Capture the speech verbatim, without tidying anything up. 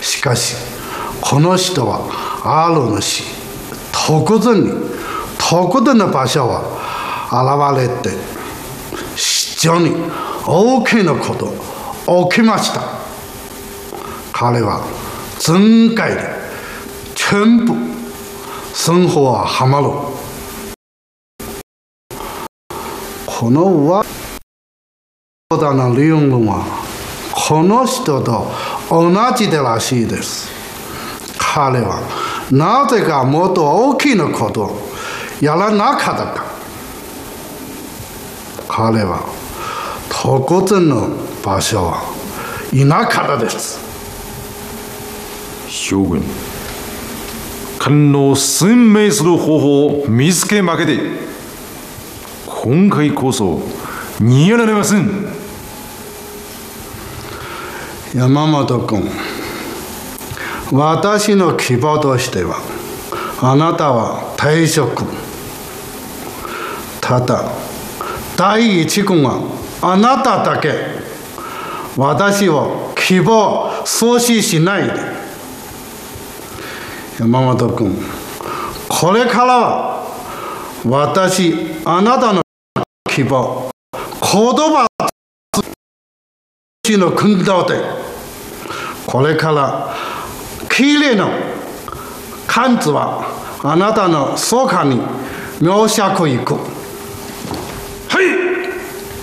しかしこの人はある主特別に特定の場所は現れて非常に大きなこと起きました。彼は全界で全部生活はハマる。このわざわざな理由はこの人と同じでらしいです。彼はなぜかもっと大きなことをやらなかったか。彼は特別な場所はいなかったです。 将軍、彼の鮮明する方法を見つけまけて、今回こそ逃げられません。 山本君、私の希望としては、あなたは退職。ただ、第一軍はあなただけ。私を希望阻止しないで。山本君、これからは私、あなたの希望、言葉の訓導で、これからきれいな漢字はあなたのそばに描写いく。